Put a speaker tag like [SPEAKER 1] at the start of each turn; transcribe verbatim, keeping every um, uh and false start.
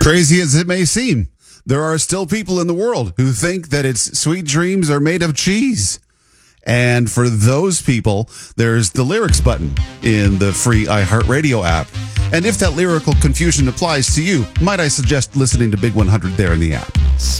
[SPEAKER 1] Crazy as it may seem, there are still people in the world who think that its sweet dreams are made of cheese. And for those people, there's the lyrics button in the free iHeartRadio app. And if that lyrical confusion applies to you, might I suggest listening to Big one hundred there in the app?